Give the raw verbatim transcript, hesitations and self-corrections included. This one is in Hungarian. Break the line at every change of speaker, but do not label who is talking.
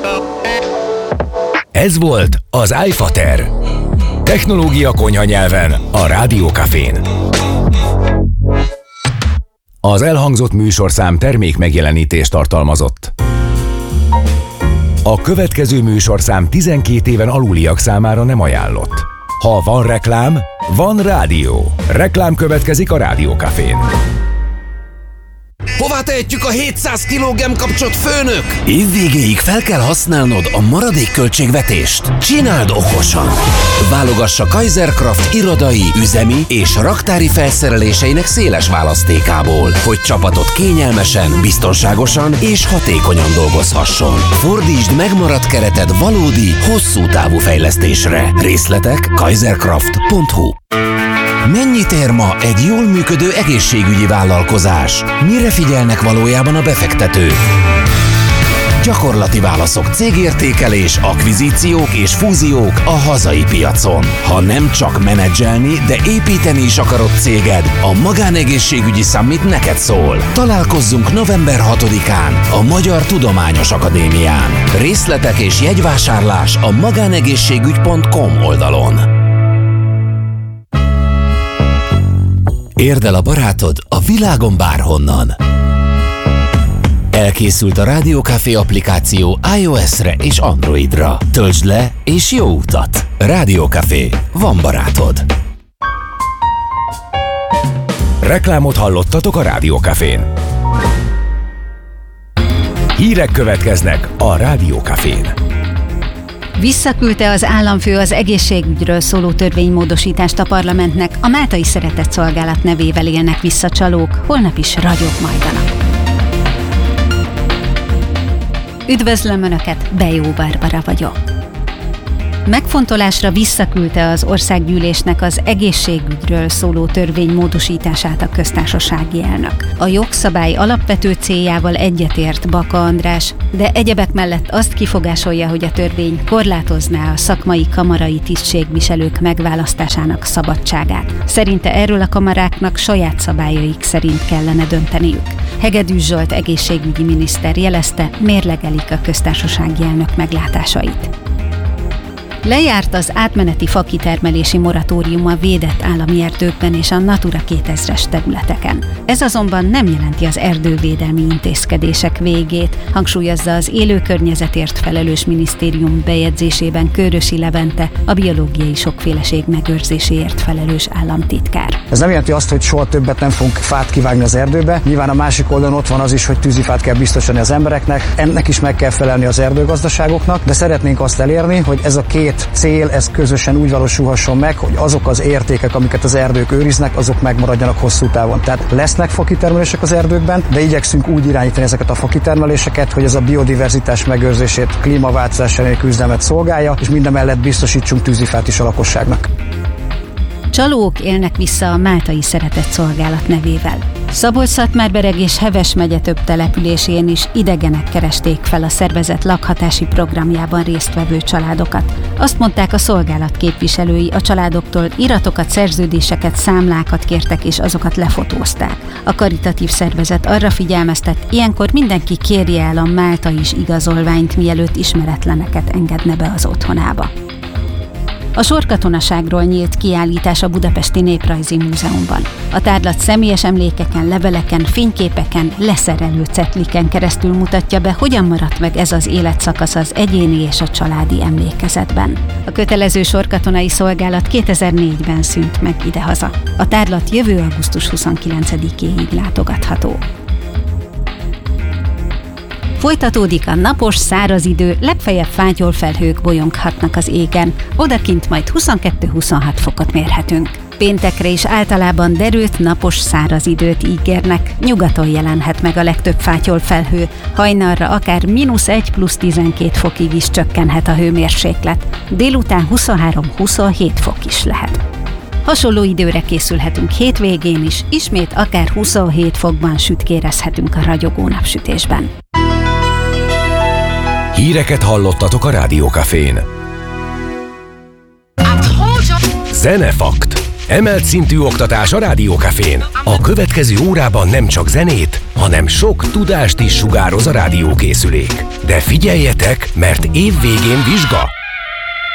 Ez volt az iFater. Technológia konyha nyelven a Rádió Cafén. Az elhangzott műsorszám termék megjelenítést tartalmazott. A következő műsorszám tizenkét éven aluliak számára nem ajánlott. Ha van reklám, van rádió. Reklám következik a Rádió Cafén.
Hová tehetjük a hétszáz kiló gemkapcsot, főnök?
Évvégéig fel kell használnod a maradék költségvetést. Csináld okosan! Válogass a Kaiserkraft irodai, üzemi és raktári felszereléseinek széles választékából, hogy csapatod kényelmesen, biztonságosan és hatékonyan dolgozhasson. Fordítsd megmaradt kereted valódi, hosszú távú fejlesztésre. Részletek kaiserkraft pont hu. Mennyit ér ma egy jól működő egészségügyi vállalkozás? Mire figyelnek valójában a befektetők? Gyakorlati válaszok, cégértékelés, akvizíciók és fúziók a hazai piacon. Ha nem csak menedzselni, de építeni is akarod céged, a Magánegészségügyi Summit neked szól. Találkozzunk november hatodikán a Magyar Tudományos Akadémián. Részletek és jegyvásárlás a magánegészségügy pont com oldalon. Érd el a barátod a világon bárhonnan. Elkészült a Rádió Café applikáció iOS-re és Androidra. Töltsd le és jó utat! Rádió Café. Van barátod.
Reklámot hallottatok a Rádió Cafén. Hírek következnek a Rádió Cafén.
Visszaküldte az államfő az egészségügyről szóló törvénymódosítást a parlamentnek, a Máltai Szeretett Szolgálat nevével élnek vissza csalók, holnap is ragyog majdanak. Üdvözlöm Önöket, Bejó Barbara vagyok. Megfontolásra visszaküldte az országgyűlésnek az egészségügyről szóló törvény módosítását a köztársasági elnök. A jogszabály alapvető céljával egyetért Baka András, de egyebek mellett azt kifogásolja, hogy a törvény korlátozná a szakmai kamarai tisztségviselők megválasztásának szabadságát. Szerinte erről a kamaráknak saját szabályaik szerint kellene dönteniük. Hegedűs Zsolt egészségügyi miniszter jelezte, mérlegelik a köztársasági elnök meglátásait. Lejárt az átmeneti fakitermelési moratórium a védett állami erdőkben és a Natura kétezres területeken. Ez azonban nem jelenti az erdővédelmi intézkedések végét, hangsúlyozza az élőkörnyezetért felelős minisztérium bejegyzésében Körösi Levente, a biológiai sokféleség megőrzéséért felelős államtitkár.
Ez nem jelenti azt, hogy soha többet nem fogunk fát kivágni az erdőbe. Nyilván a másik oldalon ott van az is, hogy tűzifát kell biztosítani az embereknek, ennek is meg kell felelni az erdőgazdaságoknak, de szeretnénk azt elérni, hogy ez a két cél, ez közösen úgy valósulhasson meg, hogy azok az értékek, amiket az erdők őriznek, azok megmaradjanak hosszú távon. Tehát lesznek fakitermelések az erdőkben, de igyekszünk úgy irányítani ezeket a fakitermeléseket, hogy ez a biodiverzitás megőrzését, klímaváltozás elleni küzdelmet szolgálja, és mindemellett biztosítsunk tűzifát is a lakosságnak.
Csalók élnek vissza a Máltai Szeretett Szolgálat nevével. Szabolcs-Szatmár-Bereg és Heves megye több településén is idegenek keresték fel a szervezet lakhatási programjában résztvevő családokat. Azt mondták a szolgálat képviselői, a családoktól iratokat, szerződéseket, számlákat kértek és azokat lefotózták. A karitatív szervezet arra figyelmeztet, ilyenkor mindenki kérje el a máltai-s igazolványt, mielőtt ismeretleneket engedne be az otthonába. A sorkatonaságról nyílt kiállítás a Budapesti Néprajzi Múzeumban. A tárlat személyes emlékeken, leveleken, fényképeken, leszerelő cetliken keresztül mutatja be, hogyan maradt meg ez az életszakasz az egyéni és a családi emlékezetben. A kötelező sorkatonai szolgálat kétezer-négyben szűnt meg idehaza. A tárlat jövő augusztus huszonkilencedikéig látogatható. Folytatódik a napos, száraz idő, legfeljebb fátyolfelhők bolyonghatnak az égen, odakint majd huszonkettő-huszonhat fokot mérhetünk. Péntekre is általában derült, napos, száraz időt ígérnek, nyugaton jelenhet meg a legtöbb fátyolfelhő, hajnalra akár mínusz egy plusz tizenkét fokig is csökkenhet a hőmérséklet, délután huszonhárom-huszonhét fok is lehet. Hasonló időre készülhetünk hétvégén is, ismét akár huszonhét fokban sütkérezhetünk a ragyogó napsütésben.
Híreket hallottatok a Rádió Cafén. Zenefakt. Emelt szintű oktatás a Rádiókafén. A következő órában nem csak zenét, hanem sok tudást is sugároz a rádiókészülék. De figyeljetek, mert év végén vizsga!